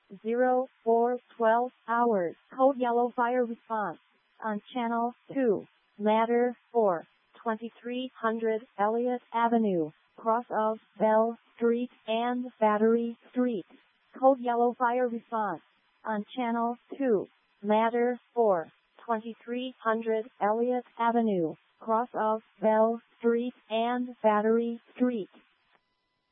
0412 hours. Code yellow fire response on channel 2, ladder 4, 2300 Elliott Avenue, cross of Bell Street and Battery Street. Code yellow fire response on channel 2, ladder 4, 2300 Elliott Avenue, cross of Bell Street and Battery Street.